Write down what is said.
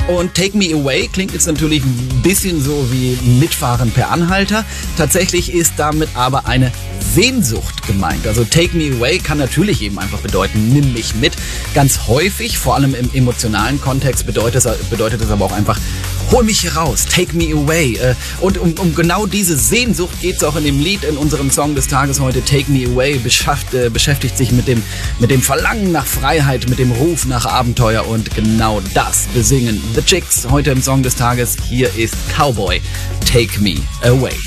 Und Take Me Away klingt jetzt natürlich ein bisschen so wie Mitfahren per Anhalter. Tatsächlich ist damit aber eine Sehnsucht gemeint. Also Take Me Away kann natürlich eben einfach bedeuten, nimm mich mit. Ganz häufig, vor allem im emotionalen Kontext, bedeutet es aber auch einfach, hol mich hier raus, take me away. Und um genau diese Sehnsucht geht es auch in dem Lied, in unserem Song des Tages heute, Take Me Away, beschäftigt sich mit dem Verlangen nach Freiheit, mit dem Ruf nach Abenteuer, und genau das besingen The Chicks heute im Song des Tages. Hier ist Cowboy, Take Me Away.